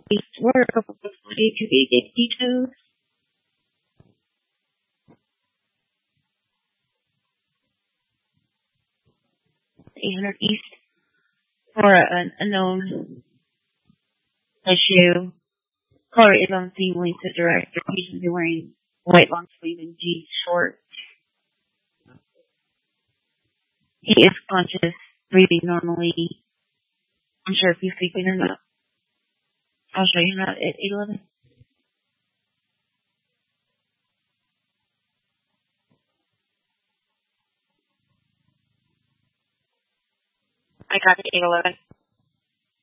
These were a couple of 40 to be details. 800 East for an unknown issue. Caller is on scene. Lisa director. He's usually wearing white long sleeve and jeans short. He is conscious, breathing normally. I'm sure if he's sleeping or not. I'll show you that at 811. I got it at 811.